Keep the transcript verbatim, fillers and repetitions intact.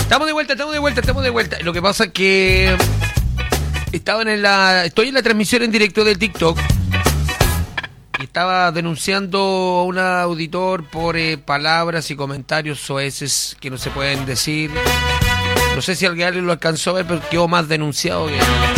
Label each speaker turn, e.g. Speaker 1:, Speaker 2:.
Speaker 1: Estamos de vuelta, estamos de vuelta, estamos de vuelta. Lo que pasa es que estaban en la, estoy en la transmisión en directo del TikTok y estaba denunciando a un auditor por eh, palabras y comentarios soeces que no se pueden decir. No sé si alguien lo alcanzó a ver, pero quedó más denunciado que...